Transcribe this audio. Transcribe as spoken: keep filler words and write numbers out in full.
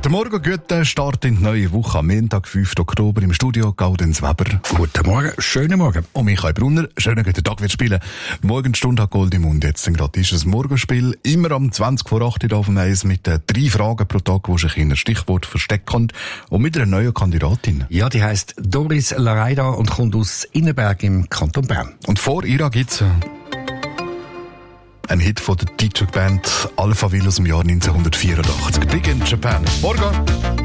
Guten Morgen, guten Start in die neue Woche. Am Montag, fünften Oktober, im Studio Gaudenz Weber. Guten Morgen, schönen Morgen. Und Michael Brunner, schönen guten Tag, wird spielen. Morgenstunde hat Gold im Mund. Jetzt gerade ist ein Morgenspiel. Immer am zwanzig vor acht auf dem Eis mit äh, drei Fragen pro Tag, wo sich in ein Stichwort verstecken kann. Und mit einer neuen Kandidatin. Ja, die heisst Doris Lareida und kommt aus Innenberg im Kanton Bern. Und vor ihr gibt's äh, ein Hit von der D J-Band Alphaville aus dem Jahr neunzehnhundertvierundachtzig. Big in Japan. Morgen!